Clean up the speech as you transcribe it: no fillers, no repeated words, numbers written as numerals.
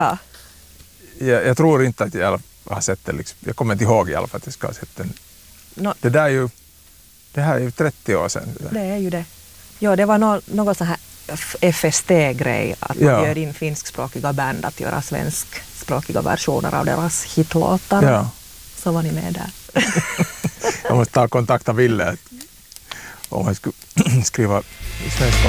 Ja. Jag tror inte att jag har sett det. Liksom. Jag kommer inte ihåg i alla fall att jag ska ha sett den. No, det här är ju 30 år sedan. det är ju det. Ja, det var något så här FST-grej att man bjöd in finskspråkiga band att göra svenskspråkiga versioner av deras hitlåtar. Ja. Så var ni med där. Jag måste ta kontakt med Ville om jag skulle skriva svenska